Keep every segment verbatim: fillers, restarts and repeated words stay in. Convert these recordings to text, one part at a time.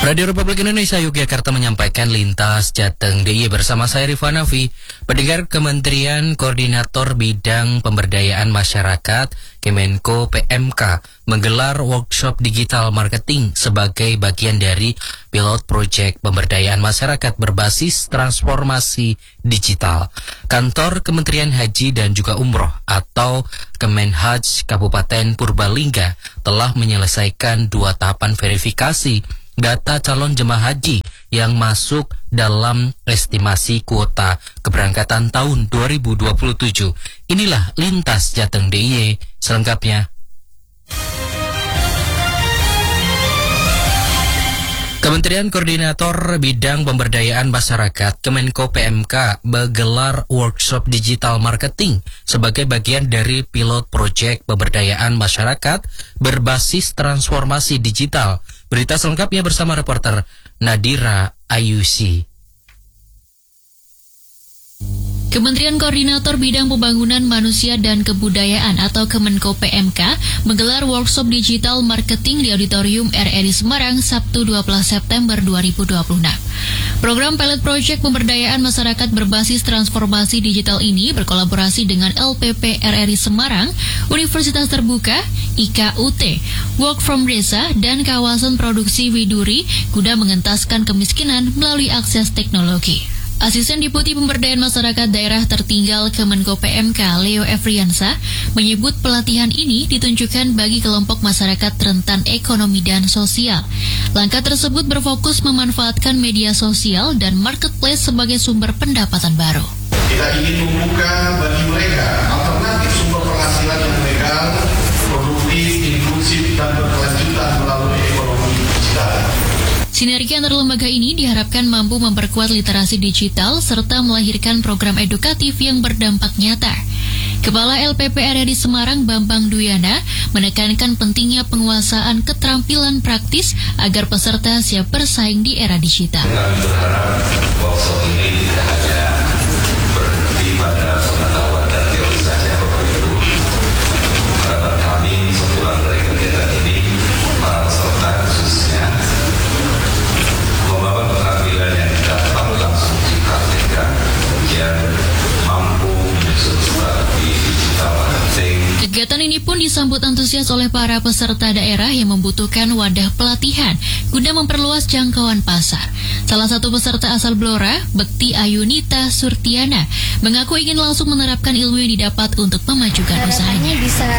Radio Republik Indonesia Yogyakarta menyampaikan Lintas Jateng D I Y bersama saya Rifan Nafi. Pendengar, Kementerian Koordinator Bidang Pemberdayaan Masyarakat Kemenko P M K menggelar workshop digital marketing sebagai bagian dari pilot project pemberdayaan masyarakat berbasis transformasi digital. Kantor Kementerian Haji dan juga Umroh atau Kemenhaj Kabupaten Purbalingga telah menyelesaikan dua tahapan verifikasi data calon jemaah haji yang masuk dalam estimasi kuota keberangkatan tahun dua ribu dua puluh tujuh. Inilah Lintas Jateng D I Y selengkapnya. Kementerian Koordinator Bidang Pemberdayaan Masyarakat Kemenko P M K menggelar workshop digital marketing sebagai bagian dari pilot project pemberdayaan masyarakat berbasis transformasi digital. Berita selengkapnya bersama reporter Nadira Ayusi. Kementerian Koordinator Bidang Pembangunan Manusia dan Kebudayaan atau Kemenko P M K menggelar workshop digital marketing di Auditorium R R I Semarang Sabtu dua belas September dua ribu dua puluh enam. Program pilot project pemberdayaan masyarakat berbasis transformasi digital ini berkolaborasi dengan L P P R R I Semarang, Universitas Terbuka, I K U T, Work from Desa, dan kawasan produksi Widuri guna mengentaskan kemiskinan melalui akses teknologi. Asisten Deputi Pemberdayaan Masyarakat Daerah Tertinggal Kemenko P M K, Leo Efriansa, menyebut pelatihan ini ditunjukkan bagi kelompok masyarakat rentan ekonomi dan sosial. Langkah tersebut berfokus memanfaatkan media sosial dan marketplace sebagai sumber pendapatan baru. Kita ingin membuka bagi mereka alternatif sumber penghasilan yang legal, produktif, inklusif, dan berkelanjutan melalui ekonomi digital. Sinergi antar lembaga ini diharapkan mampu memperkuat literasi digital serta melahirkan program edukatif yang berdampak nyata. Kepala L P P R R I Semarang Bambang Duyana menekankan pentingnya penguasaan keterampilan praktis agar peserta siap bersaing di era digital. Kami berharap workshop ini tidak hanya berhenti pada pengetahuan dan teori saja, Bapak Ibu. Harapan kami sepulang dari kegiatan ini, para peserta khususnya membawa keterampilan yang dapat langsung dipraktikkan yang mampu menyusun strategi digital marketing. Kegiatan ini pun disambut antusias oleh para peserta daerah yang membutuhkan wadah pelatihan guna memperluas jangkauan pasar. Salah satu peserta asal Blora, Bekti Ayunita Surtiana, mengaku ingin langsung menerapkan ilmu yang didapat untuk memajukan usahanya. Bisa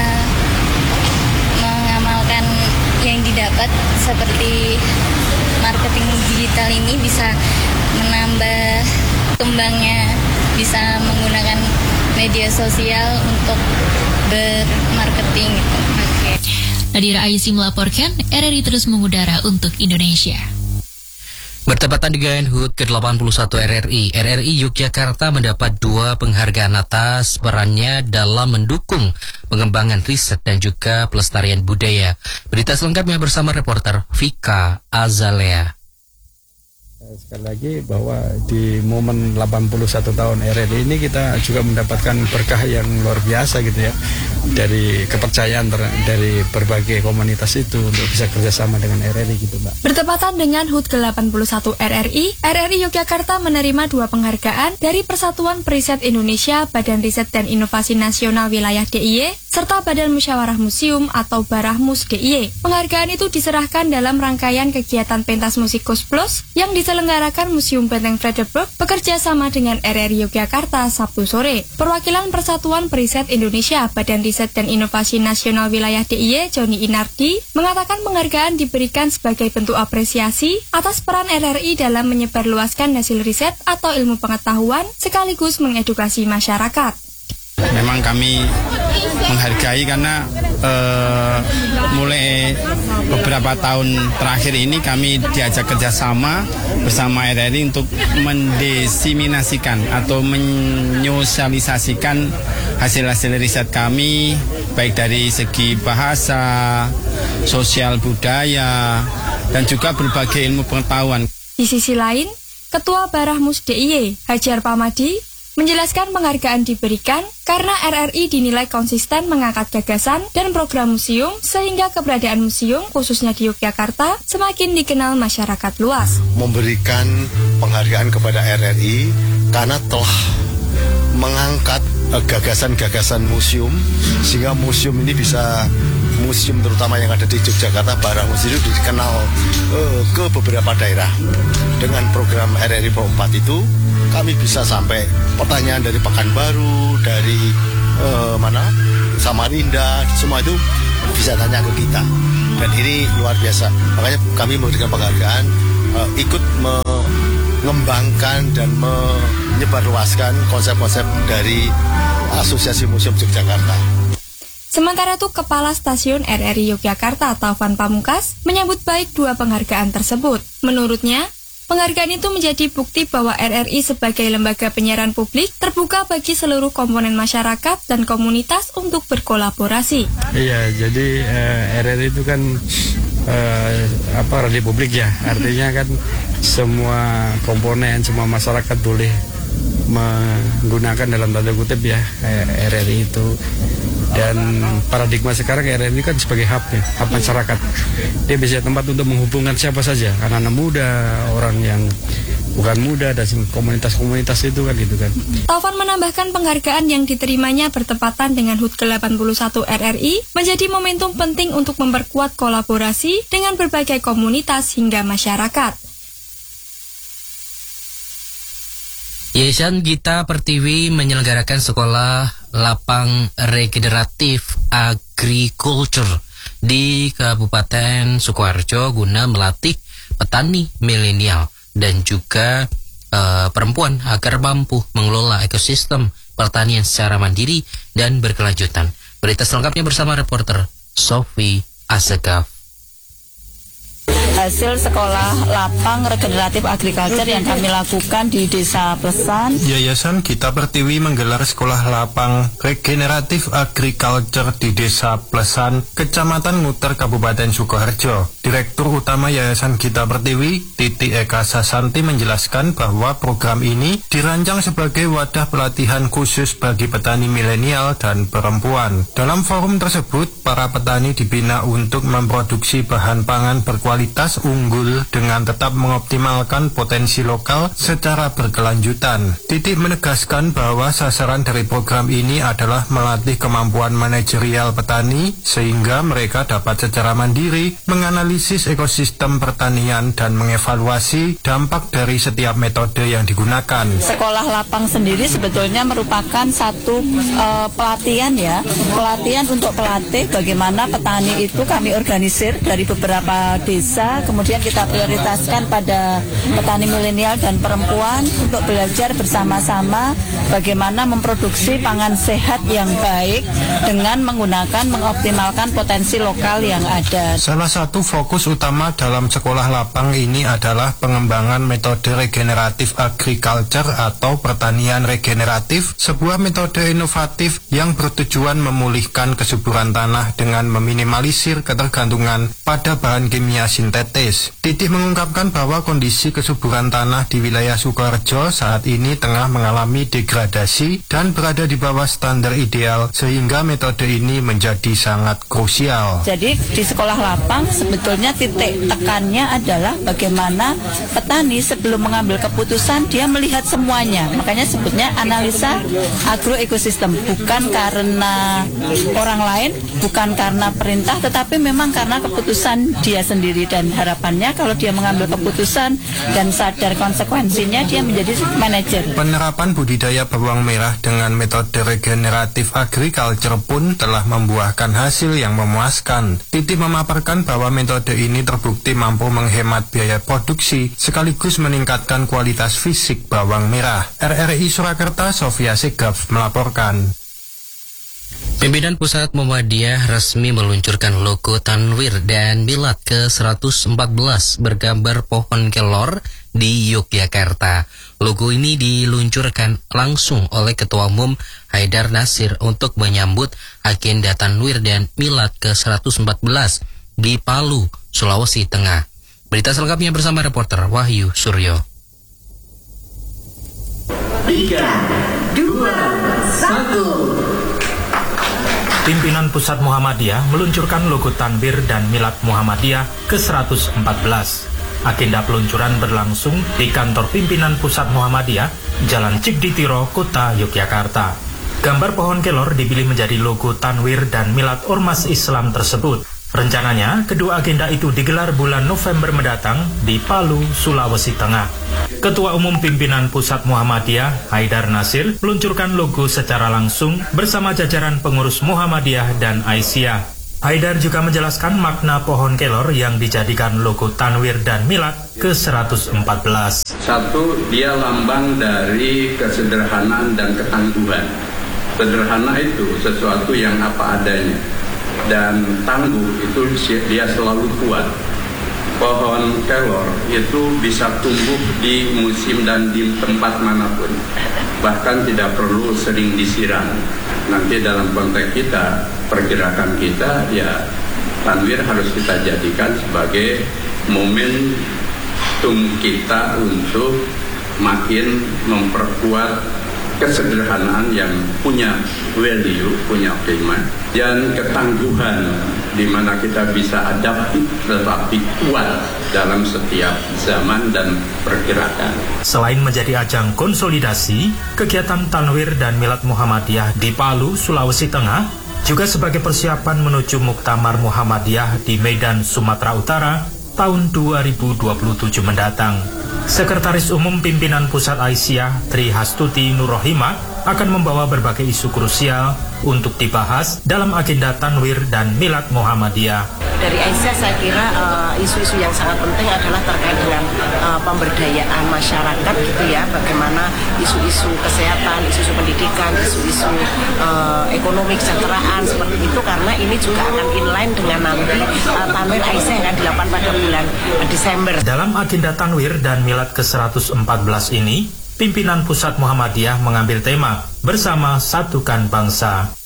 mengamalkan yang didapat seperti marketing digital ini bisa menambah kembangnya, bisa menggunakan media sosial untuk bermarketing gitu. Okay. Nadira Ayusi melaporkan, R R I terus mengudara untuk Indonesia. Bertepatan dengan H U T ke delapan puluh satu R R I, R R I Yogyakarta mendapat dua penghargaan atas perannya dalam mendukung pengembangan riset dan juga pelestarian budaya. Berita selengkapnya bersama reporter Vika Azalea. Sekali lagi bahwa di momen delapan puluh satu tahun R R I ini kita juga mendapatkan berkah yang luar biasa gitu ya, dari kepercayaan ter- dari berbagai komunitas itu untuk bisa kerjasama dengan R R I gitu Mbak. Bertepatan dengan H U T ke delapan puluh satu R R I, R R I Yogyakarta menerima dua penghargaan dari Persatuan Periset Indonesia, Badan Riset dan Inovasi Nasional Wilayah D I Y, serta Badan Musyawarah Museum atau Barahmus D I Y. Penghargaan itu diserahkan dalam rangkaian kegiatan pentas musikus plus yang diselenggarakan Museum Benteng Frederberg bekerja sama dengan R R I Yogyakarta Sabtu sore. Perwakilan Persatuan Periset Indonesia, Badan Riset dan Inovasi Nasional Wilayah D I Y, Joni Inardi, mengatakan penghargaan diberikan sebagai bentuk apresiasi atas peran R R I dalam menyebarluaskan hasil riset atau ilmu pengetahuan sekaligus mengedukasi masyarakat. Memang kami menghargai karena uh, mulai beberapa tahun terakhir ini kami diajak kerjasama bersama R R I untuk mendesiminasikan atau menyosialisasikan hasil-hasil riset kami, baik dari segi bahasa, sosial budaya, dan juga berbagai ilmu pengetahuan. Di sisi lain, Ketua Barahmus D I Y, Hajar Pamadi, menjelaskan penghargaan diberikan karena R R I dinilai konsisten mengangkat gagasan dan program museum sehingga keberadaan museum khususnya di Yogyakarta semakin dikenal masyarakat luas. Memberikan penghargaan kepada R R I karena telah mengangkat uh, gagasan-gagasan museum sehingga museum ini bisa museum terutama yang ada di Yogyakarta, barang museum itu dikenal uh, ke beberapa daerah. Dengan program R R I Pro empat itu kami bisa sampai pertanyaan dari Pekanbaru, dari uh, mana Samarinda, semua itu bisa tanya ke kita. Dan ini luar biasa. Makanya kami memberikan penghargaan, uh, ikut mengembangkan dan menyebarluaskan konsep-konsep dari Asosiasi Museum Yogyakarta. Sementara itu, Kepala Stasiun R R I Yogyakarta Taufan Pamungkas menyambut baik dua penghargaan tersebut. Menurutnya, penghargaan itu menjadi bukti bahwa R R I sebagai lembaga penyiaran publik terbuka bagi seluruh komponen masyarakat dan komunitas untuk berkolaborasi. Iya, jadi eh, R R I itu kan eh, apa radio publik ya, artinya kan semua komponen, semua masyarakat boleh menggunakan dalam tanda kutip ya eh, R R I itu. Dan paradigma sekarang R R I kan sebagai hub ya, hub masyarakat. Dia bisa tempat untuk menghubungkan siapa saja, anak-anak muda, orang yang bukan muda, dan komunitas-komunitas itu kan gitu kan. Taufan menambahkan penghargaan yang diterimanya bertepatan dengan H U T ke delapan puluh satu R R I menjadi momentum penting untuk memperkuat kolaborasi dengan berbagai komunitas hingga masyarakat. Yayasan Gita Pertiwi menyelenggarakan sekolah lapang regeneratif agriculture di Kabupaten Sukoharjo guna melatih petani milenial dan juga uh, perempuan agar mampu mengelola ekosistem pertanian secara mandiri dan berkelanjutan. Berita selengkapnya bersama reporter Sofi Asegaf. Hasil sekolah lapang regeneratif agriculture yang kami lakukan di Desa Plesan. Yayasan Gita Pertiwi menggelar sekolah lapang regeneratif agriculture di Desa Plesan, Kecamatan Nguter, Kabupaten Sukoharjo. Direktur Utama Yayasan Gita Pertiwi, Titi Eka Sasanti, menjelaskan bahwa program ini dirancang sebagai wadah pelatihan khusus bagi petani milenial dan perempuan. Dalam forum tersebut, para petani dibina untuk memproduksi bahan pangan berkualitas unggul dengan tetap mengoptimalkan potensi lokal secara berkelanjutan. Titik menegaskan bahwa sasaran dari program ini adalah melatih kemampuan manajerial petani sehingga mereka dapat secara mandiri menganalisis ekosistem pertanian dan mengevaluasi dampak dari setiap metode yang digunakan. Sekolah lapang sendiri sebetulnya merupakan satu uh, pelatihan ya, pelatihan untuk pelatih bagaimana petani itu kami organisir dari beberapa desa. Kemudian kita prioritaskan pada petani milenial dan perempuan untuk belajar bersama-sama bagaimana memproduksi pangan sehat yang baik dengan menggunakan mengoptimalkan potensi lokal yang ada. Salah satu fokus utama dalam sekolah lapang ini adalah pengembangan metode regeneratif agriculture atau pertanian regeneratif, sebuah metode inovatif yang bertujuan memulihkan kesuburan tanah dengan meminimalisir ketergantungan pada bahan kimia sintetis. Titik mengungkapkan bahwa kondisi kesuburan tanah di wilayah Sukoharjo saat ini tengah mengalami degradasi dan berada di bawah standar ideal sehingga metode ini menjadi sangat krusial. Jadi di sekolah lapang sebetulnya titik tekannya adalah bagaimana petani sebelum mengambil keputusan dia melihat semuanya. Makanya sebutnya analisa agroekosistem, bukan karena orang lain, bukan karena perintah, tetapi memang karena keputusan dia sendiri. Dan harapannya kalau dia mengambil keputusan dan sadar konsekuensinya, dia menjadi manajer. Penerapan budidaya bawang merah dengan metode regeneratif agriculture pun telah membuahkan hasil yang memuaskan. Titi memaparkan bahwa metode ini terbukti mampu menghemat biaya produksi sekaligus meningkatkan kualitas fisik bawang merah. R R I Surakarta, Sofia Segaf melaporkan. Pimpinan Pusat Muhammadiyah resmi meluncurkan logo Tanwir dan Milad ke seratus empat belas bergambar pohon kelor di Yogyakarta. Logo ini diluncurkan langsung oleh Ketua Umum Haidar Nasir untuk menyambut agenda Tanwir dan Milad ke seratus empat belas di Palu, Sulawesi Tengah. Berita selengkapnya bersama reporter Wahyu Suryo. Tiga, dua, satu. Pimpinan Pusat Muhammadiyah meluncurkan logo Tanwir dan Milad Muhammadiyah ke seratus empat belas. Agenda peluncuran berlangsung di kantor pimpinan Pusat Muhammadiyah, Jalan Cikditiro, Kota Yogyakarta. Gambar pohon kelor dipilih menjadi logo Tanwir dan Milad Ormas Islam tersebut. Rencananya, kedua agenda itu digelar bulan November mendatang di Palu, Sulawesi Tengah. Ketua Umum Pimpinan Pusat Muhammadiyah, Haidar Nasir, meluncurkan logo secara langsung bersama jajaran pengurus Muhammadiyah dan Aisyah. Haidar juga menjelaskan makna pohon kelor yang dijadikan logo Tanwir dan Milad ke seratus empat belas. Satu, dia lambang dari kesederhanaan dan ketangguhan. Sederhana itu sesuatu yang apa adanya. Dan tangguh itu dia selalu kuat. Pohon kelor itu bisa tumbuh di musim dan di tempat manapun, bahkan tidak perlu sering disiram. Nanti dalam konteks kita, pergerakan kita, ya Tanwir harus kita jadikan sebagai momentum kita untuk makin memperkuat kesederhanaan yang punya value, punya qimah, dan ketangguhan di mana kita bisa adaptif tetapi kuat dalam setiap zaman dan pergerakan. Selain menjadi ajang konsolidasi, kegiatan Tanwir dan Milad Muhammadiyah di Palu, Sulawesi Tengah juga sebagai persiapan menuju Muktamar Muhammadiyah di Medan, Sumatera Utara tahun dua ribu dua puluh tujuh mendatang. Sekretaris Umum Pimpinan Pusat Aisyah, Tri Hastuti Nurrohimah, akan membawa berbagai isu krusial untuk dibahas dalam agenda Tanwir dan Milad Muhammadiyah. Dari Aisyah saya kira uh, isu-isu yang sangat penting adalah terkait dengan uh, pemberdayaan masyarakat gitu ya, bagaimana isu-isu kesehatan, isu-isu pendidikan, isu-isu uh, ekonomi kesejahteraan seperti itu, karena ini juga akan inline dengan nanti uh, Tanwir Aisyah yang akan dilakukan pada bulan Desember. Dalam agenda Tanwir dan Milad ke seratus empat belas ini, pimpinan Pusat Muhammadiyah mengambil tema Bersama Satukan Bangsa.